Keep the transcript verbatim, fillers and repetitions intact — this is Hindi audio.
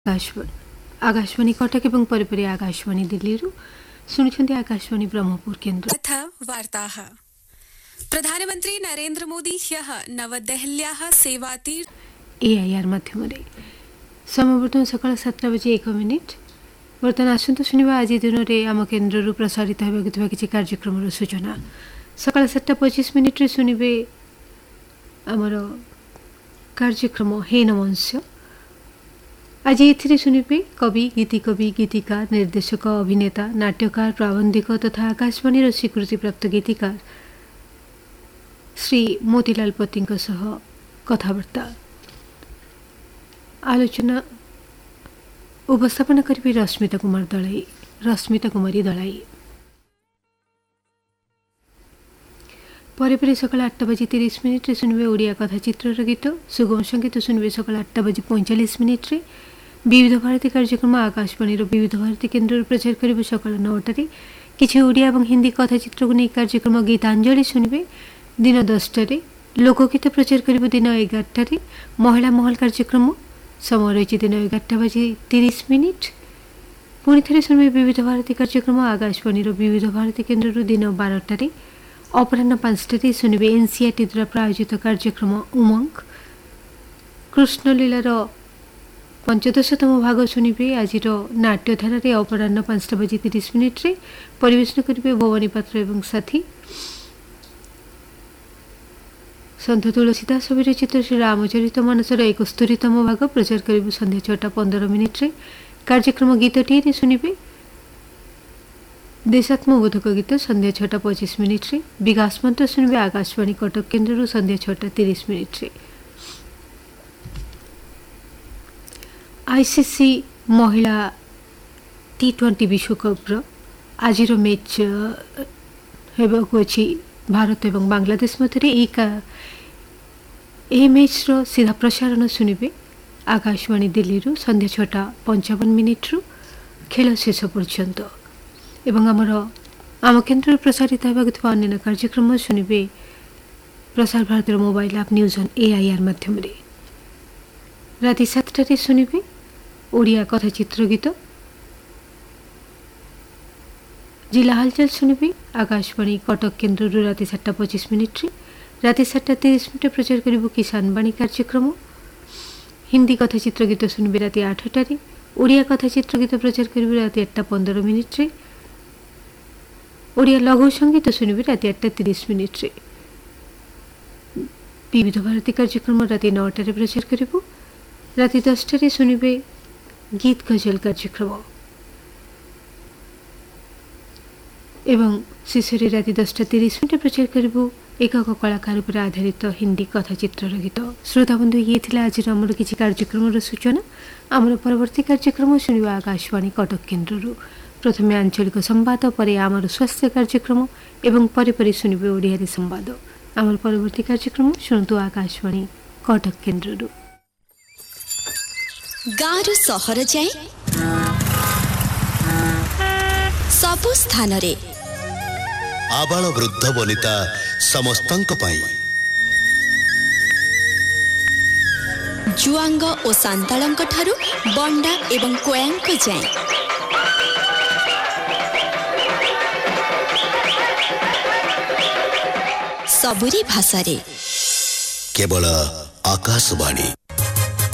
आकाशवाणी आकाशवाणी कटक एवं परिपरि आकाशवाणी दिल्ली शुणुछन्ति आकाशवाणी ब्रह्मपुर केन्द्र अथ वार्ताः। प्रधानमन्त्री नरेन्द्र मोदी ह्यः नवदेहल्याः सेवातीर्थ एआईआर माध्यमरे समवर्तन सकाळ सातटा बजे एक मिनिट वर्तमान आसंता शनिवार आज दिन में आम केन्द्र प्रसारित होगा किसी कार्यक्रम सूचना सकाळ सातटा पचीस मिनिट्रे शुणवे आमर कार्यक्रम हे नमंश आज ए शुणवे कवि गीतिकवि गीतिकार निर्देशक अभिनेता नाट्यकार प्राबंधिक तथा आकाशवाणी स्वीकृतिप्राप्त गीतिकार श्री मोतीलाल पति कथबार्ता आलोचना उपस्थापन करेंगे रश्मिता कुमार दलाई रश्मिता कुमारी दलाई पर सकाल आठटा बजे तीस मिनिट्रे शुणवे ओडिया कथाचित्र गीत सुगम संगीत शुणवे सकाल आठटा बजे पैंचाश मिनिट्रे विविध भारती कार्यक्रम आकाशवाणी विविध भारती केन्द्र प्रचार कर सकाल नौटार किसी ओडिया और हिंदी कथाचित्र को नहीं कार्यक्रम गीतांजलि शुणवे दिन दसटार लोकगीत प्रचार कर दिन एगारटार महिला महल कार्यक्रम समय रही दिन एगारटा बजे तीस मिनिट पुणी थे शुणवे विविध भारती कार्यक्रम आकाशवाणी विविध भारती केन्द्र दिन बारटार अपराह पांचटार शुणवे एनसीआरटी द्वारा प्रायोजित कार्यक्रम उमंग कृष्णलीलार पंचदशतम भाग शुणवे आज नाट्यधारा अपराह पांचटा बजे तीस मिनिट्रे परिवेशन करेंगे भवानी पात्र एवं साथी सन्त तुलसीदास विरचित श्री रामचरित मानसर एकस्तरीतम भाग प्रचार कर संध्या छटा पंदर मिनिट्रे कार्यक्रम गीतटी शुणवे देशात्मबोधक गीत संध्या छटा पचीस मिनिट्रे विकास मंत्र शुणवे आकाशवाणी कटक केन्द्र संध्या छटा तीस मिनिट्रे आईसीसी महिला टी ट्वेंटी विश्वकप्र आज मैच होगाकू भारत और बांग्लादेश मध्य ए मैच रो सीधा प्रसारण शुणवे आकाशवाणी दिल्ली संध्या छटा पंचावन मिनिट्रु खेल शेष पर्यंत एवं आमर आम केन्द्र प्रसारित होगा अन्य कार्यक्रम शुणवे प्रसार भारती मोबाइल आप न्यूज ऑन एआईआर माध्यम राति सातटार शुणवे ओडिया कथाचित्र गीत जिला हालचाल शुणवे आकाशवाणी कटक केन्द्र राति सातटा पचीस मिनिट्रे राति सातटा तीस मिनिट प्रचार कर किसान बाणी कार्यक्रम हिंदी कथाचित्र गीत शुणवे राति आठटार ओडिया कथाचित्र गीत प्रचार कर राति आठटा पंदर मिनिट्रे ओडिया लघु संगीत शुणवे राति आठटा तीस मिनिट्रे विविध भारती कार्यक्रम राति नौटार प्रचार करूँ राति दसटार शुणवे गीत गजल कार्यक्रम एवं शेषे राति दसटा तीस मिनिट प्रचार करूँ एकक कलाकार पर आधारित हिंदी कथाचित्र गीत। श्रोता बंधु ये आज आमर किसी कार्यक्रम सूचना आमर परवर्ती कार्यक्रम शुणवा आकाशवाणी कटक केन्द्र प्रथम आंचलिक संवाद पर आमर स्वास्थ्य कार्यक्रम एवं परे परे शुणवे ओडिया संवाद आमर परवर्ती कार्यक्रम शुणु आकाशवाणी कटक केन्द्र गाँव सहर जाए सबु स्थान रे आबाल वृद्ध वनिता समस्तंक पाई जुआंग और सांतालंक ठारू बंडा एवं कोयांक जाए सबुरी भाषा रे केवल आकाशवाणी।